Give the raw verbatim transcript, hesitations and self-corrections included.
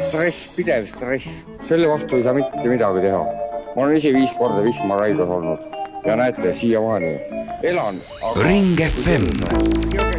stress, pidev stress. Selle vastu ei saa mitte midagi teha. Ma olen ise viis korda Wismar haiglas olnud ja näete, siiamaani elan. Aga... Ring F M